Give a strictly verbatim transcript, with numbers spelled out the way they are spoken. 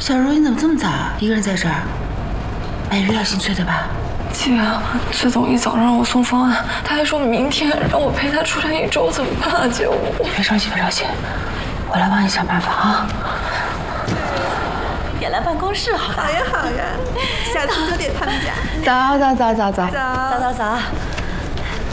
小茹，你怎么这么早？一个人在这儿？哎，遇到心碎的吧？ 姐，崔总一早让我送方案，他还说明天让我陪他出差一周，怎么办啊，姐？我别着急，别着急，我来帮你想办法啊。 点来办公室好吧？ 好呀好呀，下次就点他们家。 走走走走走走走走。